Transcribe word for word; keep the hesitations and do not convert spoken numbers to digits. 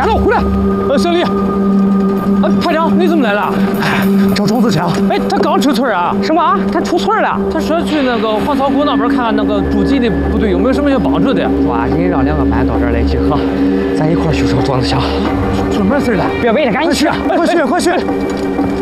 走，回来。呃，小李，呃，排长，你怎么来了？ 哎，找庄子强。 哎，他刚出村啊。 什么？他出村了？ 他说去那个黄草谷那边看看那个驻地的部队有没有什么要帮助的。 抓紧让两个班到这儿来集合，咱一块儿去找庄子强。 出门事了， 别围着，赶紧去！ 快去，快去！